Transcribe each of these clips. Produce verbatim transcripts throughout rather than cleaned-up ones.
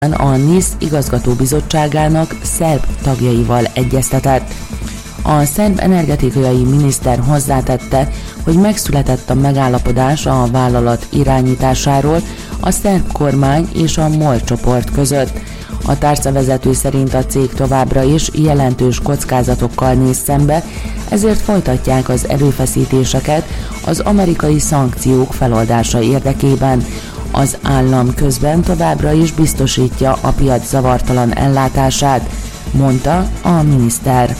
a NISZ igazgatóbizottságának szerb tagjaival egyeztetett. A szerb energetikai miniszter hozzátette, hogy megszületett a megállapodás a vállalat irányításáról a szerb kormány és a MOL csoport között. A tárcavezető szerint a cég továbbra is jelentős kockázatokkal néz szembe, ezért folytatják az erőfeszítéseket az amerikai szankciók feloldása érdekében. Az állam közben továbbra is biztosítja a piac zavartalan ellátását, mondta a miniszter.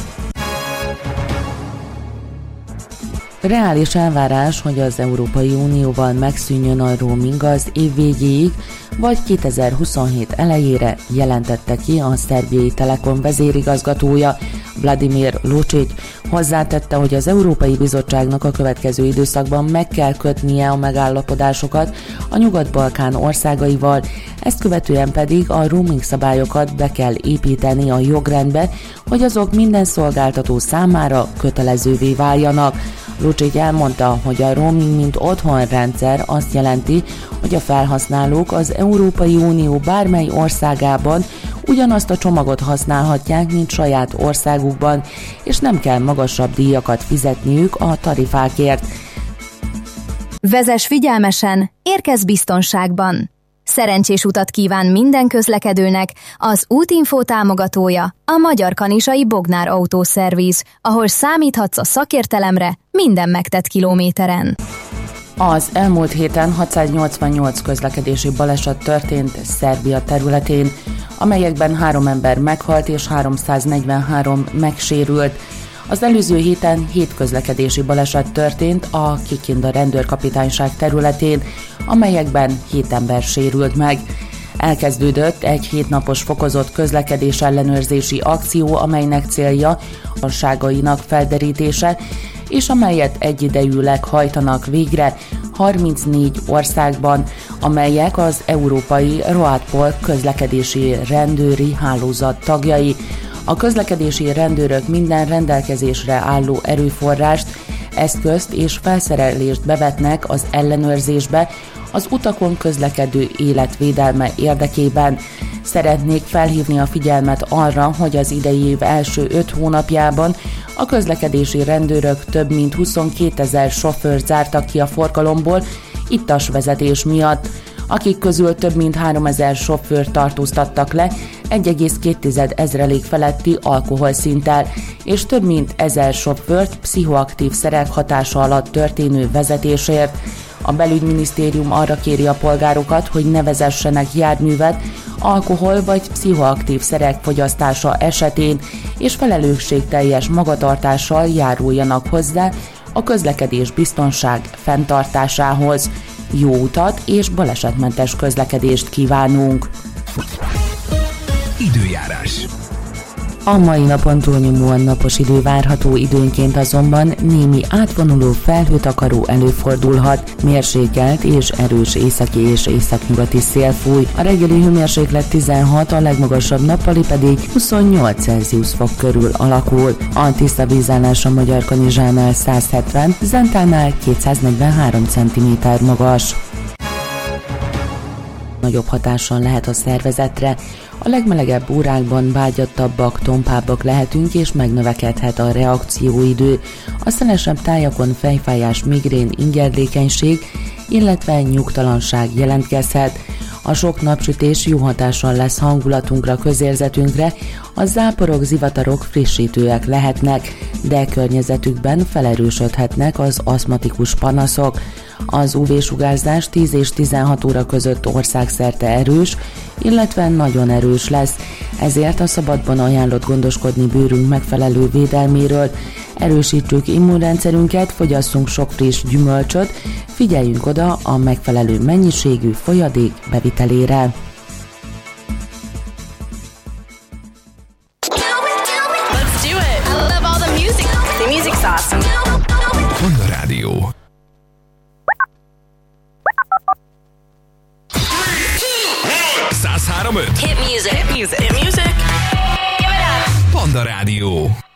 Reális elvárás, hogy az Európai Unióval megszűnjön a roaming az év végéig, vagy kétezer-huszonhét elejére, jelentette ki a szerbiai Telekom vezérigazgatója, Vladimir Lucic. Hozzátette, hogy az Európai Bizottságnak a következő időszakban meg kell kötnie a megállapodásokat a Nyugat-Balkán országaival, ezt követően pedig a roaming szabályokat be kell építeni a jogrendbe, hogy azok minden szolgáltató számára kötelezővé váljanak. Lucic elmondta, hogy a roaming mint otthonrendszer azt jelenti, hogy a felhasználók az Európai Unió bármely országában ugyanazt a csomagot használhatják, mint saját országukban, és nem kell magasabb díjakat fizetniük a tarifákért. Vezess figyelmesen, érkezz biztonságban! Szerencsés utat kíván minden közlekedőnek az Útinfo támogatója, a Magyar Kanizsai Bognár Autószerviz, ahol számíthatsz a szakértelemre minden megtett kilométeren. Az elmúlt héten hatszáznyolcvannyolc közlekedési baleset történt Szerbia területén, amelyekben három ember meghalt és háromszáznegyvenhárom megsérült. Az előző héten hét közlekedési baleset történt a Kikinda rendőrkapitányság területén, amelyekben hét ember sérült meg. Elkezdődött egy hétnapos fokozott közlekedés ellenőrzési akció, amelynek célja a ságainak felderítése, és amelyet egyidejűleg hajtanak végre harmincnégy országban, amelyek az európai ROADPOL közlekedési rendőri hálózat tagjai. A közlekedési rendőrök minden rendelkezésre álló erőforrást, eszközt és felszerelést bevetnek az ellenőrzésbe az utakon közlekedő életvédelme érdekében. Szeretnék felhívni a figyelmet arra, hogy az idei év első öt hónapjában a közlekedési rendőrök több mint huszonkétezer sofőrt zártak ki a forgalomból ittas vezetés miatt, akik közül több mint háromezer sofőrt tartóztattak le egy egész két ezrelék feletti alkoholszinttel, és több mint ezer sofőrt pszichoaktív szerek hatása alatt történő vezetésért. A belügyminisztérium arra kéri a polgárokat, hogy ne vezessenek járművet alkohol vagy pszichoaktív szerek fogyasztása esetén, és felelősségteljes magatartással járuljanak hozzá a közlekedés biztonság fenntartásához. Jó utat és balesetmentes közlekedést kívánunk! Időjárás. A mai napon túlnyomóan napos idő várható, időnként azonban némi átvonuló felhőtakaró előfordulhat, mérsékelt és erős északi és északnyugati szél fúj. A reggeli hőmérséklet tizenhat, a legmagasabb nappali pedig huszonnyolc Celsius fok körül alakul. A tiszta vízállás a Magyar Kanizsánál száz hetven, Zentánál kétszáznegyvenhárom centiméter magas. Nagyobb hatással lehet a szervezetre. A legmelegebb órákban vágyattabbak, tompábbak lehetünk, és megnövekedhet a reakcióidő. A szelesebb tájakon fejfájás, migrén, ingerlékenység, illetve nyugtalanság jelentkezhet. A sok napsütés jó hatással lesz hangulatunkra, közérzetünkre, a záporok, zivatarok frissítőek lehetnek, de környezetükben felerősödhetnek az aszmatikus panaszok. Az ú vé-sugárzás tíz és tizenhat óra között országszerte erős, illetve nagyon erős lesz, ezért a szabadban ajánlott gondoskodni bőrünk megfelelő védelméről. Erősítsük immunrendszerünket, fogyasszunk sok friss gyümölcsöt, figyeljünk oda a megfelelő mennyiségű folyadék bevitelére. Let's do it. I love all the music. The music's awesome. Honda Rádió. száz három pont öt Hit music. Hit music. Hit music. Give it up. Honda Rádió.